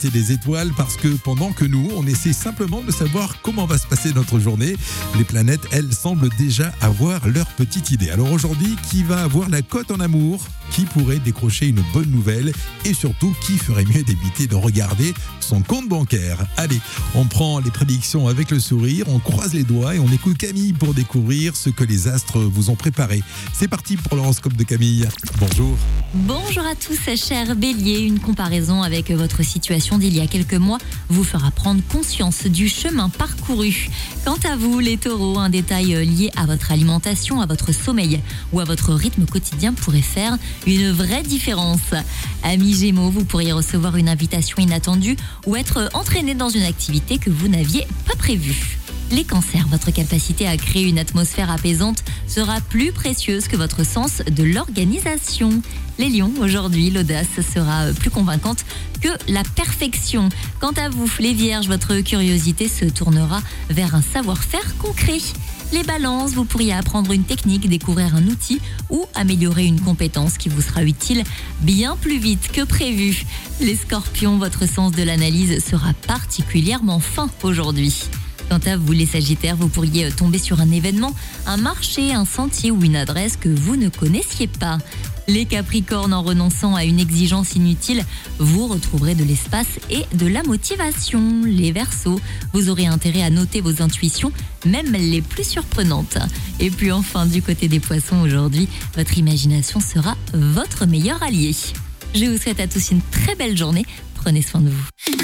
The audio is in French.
des étoiles parce que pendant que nous, on essaie simplement de savoir comment va se passer notre journée, les planètes, elles, semblent déjà avoir leur petite idée. Alors aujourd'hui, qui va avoir la cote en amour ? Qui pourrait décrocher une bonne nouvelle ? Et surtout, qui ferait mieux d'éviter de regarder son compte bancaire ? Allez, on prend les prédictions avec le sourire, on croise les doigts et on écoute Camille pour découvrir ce que les astres vous ont préparé. C'est parti pour l'horoscope de Camille. Bonjour. Bonjour à tous, chers béliers. Une comparaison avec votre situation d'il y a quelques mois vous fera prendre conscience du chemin parcouru. Quant à vous, les taureaux, un détail lié à votre alimentation, à votre sommeil ou à votre rythme quotidien pourrait faire une vraie différence. Amis gémeaux, vous pourriez recevoir une invitation inattendue ou être entraîné dans une activité que vous n'aviez pas prévue. Les cancers, votre capacité à créer une atmosphère apaisante sera plus précieuse que votre sens de l'organisation. Les lions, aujourd'hui, l'audace sera plus convaincante que la perfection. Quant à vous, les vierges, votre curiosité se tournera vers un savoir-faire concret. Les balances, vous pourriez apprendre une technique, découvrir un outil ou améliorer une compétence qui vous sera utile bien plus vite que prévu. Les scorpions, votre sens de l'analyse sera particulièrement fin aujourd'hui. Quant à vous, les sagittaires, vous pourriez tomber sur un événement, un marché, un sentier ou une adresse que vous ne connaissiez pas. Les capricornes, en renonçant à une exigence inutile, vous retrouverez de l'espace et de la motivation. Les verseaux, vous aurez intérêt à noter vos intuitions, même les plus surprenantes. Et puis enfin, du côté des poissons, aujourd'hui, votre imagination sera votre meilleur allié. Je vous souhaite à tous une très belle journée. Prenez soin de vous.